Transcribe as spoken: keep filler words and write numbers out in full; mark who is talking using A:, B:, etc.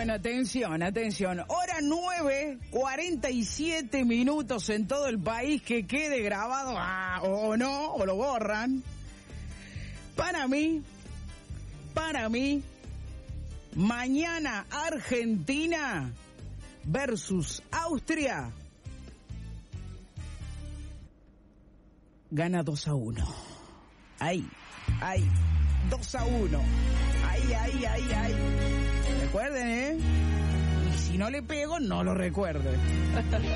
A: Bueno, atención, atención. Hora nueve, cuarenta y siete minutos en todo el país, que quede grabado, ah, o no, o lo borran. Para mí, para mí, mañana Argentina versus Austria gana dos a uno. Ahí, ahí, dos a uno. Ahí, ahí, ahí, ahí. Recuerden, ¿eh? Y si no le pego, no lo recuerden.